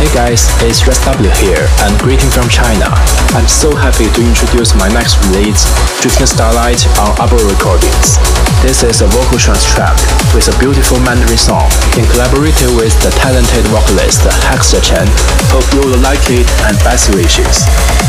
Hey guys, it's ResW here, and greeting from China. I'm so happy to introduce my next release, Drifting Starlight on Arbor Recordings. This is a vocal trance track with a beautiful Mandarin song in collaboration with the talented vocalist Hexa Chen. Hope you will like it and best wishes.